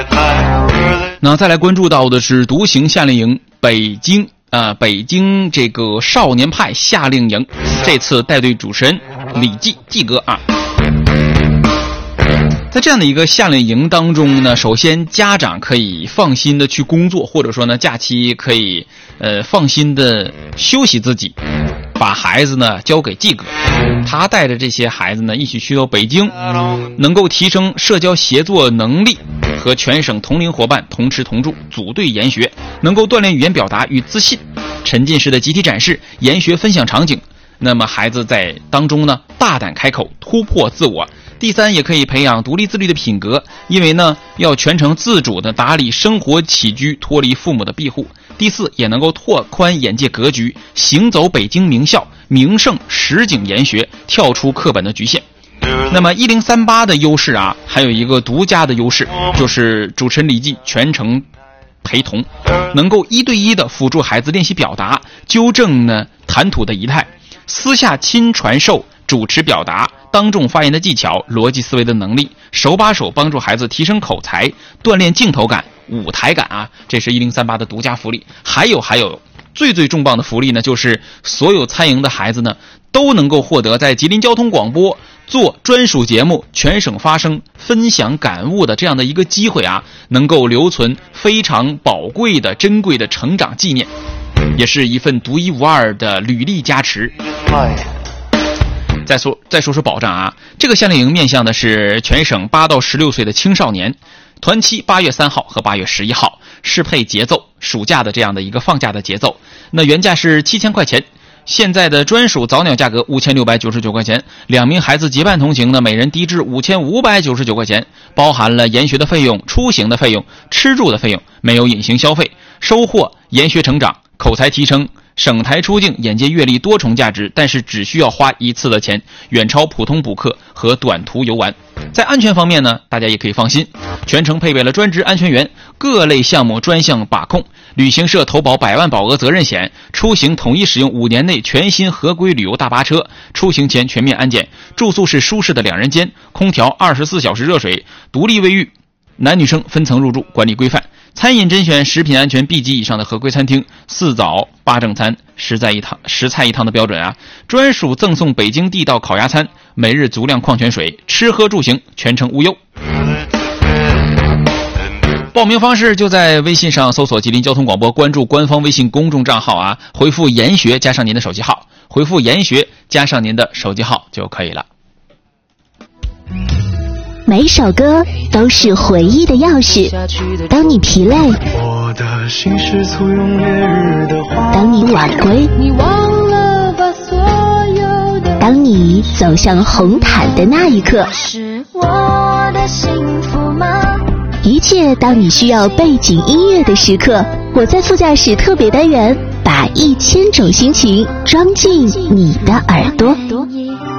那再来关注到的是独行夏令营北京这个少年派夏令营，这次带队主持人李季哥啊。在这样的一个夏令营当中呢，首先家长可以放心的去工作，或者说呢假期可以放心的休息自己，把孩子呢交给季哥，他带着这些孩子呢一起去到北京，能够提升社交协作能力，和全省同龄伙伴同吃同住，组队研学，能够锻炼语言表达与自信，沉浸式的集体展示研学分享场景。那么孩子在当中呢大胆开口，突破自我。第三，也可以培养独立自律的品格，因为呢要全程自主的打理生活起居，脱离父母的庇护。第四，也能够拓宽眼界格局，行走北京名校名胜实景研学，跳出课本的局限。那么1038的优势啊，还有一个独家的优势，就是主持人李季全程陪同，能够1对1的辅助孩子练习表达，纠正呢谈吐的仪态，私下亲传授主持表达、当众发言的技巧、逻辑思维的能力，手把手帮助孩子提升口才，锻炼镜头感、舞台感啊，这是1038的独家福利。还有最重磅的福利呢，就是所有参营的孩子呢都能够获得在吉林交通广播做专属节目，全省发声，分享感悟的这样的一个机会啊，能够留存非常宝贵的珍贵的成长纪念，也是一份独一无二的履历加持。再说保障啊，这个夏令营面向的是全省8到16岁的青少年，团期8月3号和8月11号，适配节奏，暑假的这样的一个放假的节奏。那原价是7000块钱，现在的专属早鸟价格5699块钱，2名孩子结伴同行呢，每人低至5599块钱，包含了研学的费用、出行的费用、吃住的费用，没有隐形消费，收获研学成长、口才提升、省台出境、眼界阅历多重价值，但是只需要花一次的钱，远超普通补课和短途游玩。在安全方面呢，大家也可以放心，全程配备了专职安全员，各类项目专项把控，旅行社投保100万保额责任险，出行统一使用5年内全新合规旅游大巴车，出行前全面安检，住宿是舒适的2人间，空调24小时热水，独立卫浴，男女生分层入住，管理规范。餐饮甄选食品安全 B 级以上的合规餐厅，4早8正餐10菜一汤的标准啊，专属赠送北京地道烤鸭餐，每日足量矿泉水，吃喝住行全程无忧。报名方式就在微信上搜索吉林交通广播，关注官方微信公众账号啊，回复研学加上您的手机号，回复研学加上您的手机号就可以了。 每首歌都是回忆的钥匙，当你疲累，当你晚归，当你走向红毯的那一刻，是我的幸福吗？一切当你需要背景音乐的时刻，我在副驾驶特别单元把1000种心情装进你的耳朵。